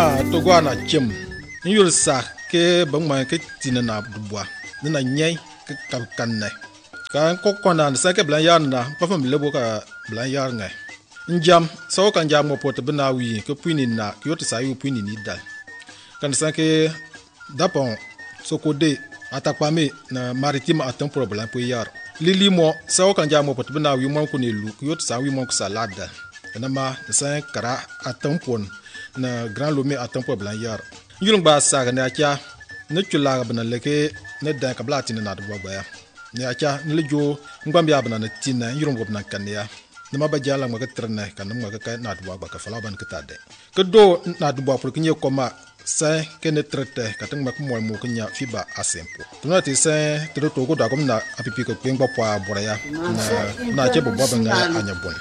togwa na chem nyul sa ke bangma ke tinana dubwa na nyai ke kanne kan ko kona sa ke blan yan na pa fam lebo ka blan yar ngai njam so kan jam mo pot bna wi ke puini na yot sa yu puini ni dal kan sa ke dapon so ko de atakwame na maritime atom problem po yar lili mo so kan jam mo pot bna wi mo ko ne lu yot sa wi mo ko salada na ma sa kara atom pon na grand lomé atom problem yar yulung ba sa ne acha ne chula bna leke ne da ka blati na do ba ya ne acha ne lejo ngam ya bna na tinna yulung go bna kan ya nama ba jala ma ka trne kan ma ka na do ba ka fala ban ka tade ke do na do ba pour que nye koma sa ke ne trete ka tang ma ko mo mo nya fiba asempo tuna ti sa to to ko da ko na apipi ko peng ba pa bora ya na che bo ba nga anya bon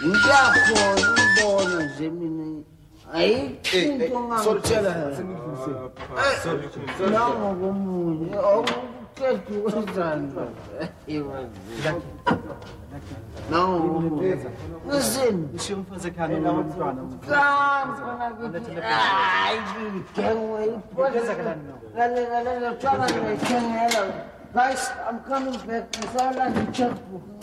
Aí, sortela. Não, vamos. Eu quero que usando. Não, listen. Deixa eu fazer cara no plano. Ai, quem é? Guys, I'm coming back. I saw like a checkbook.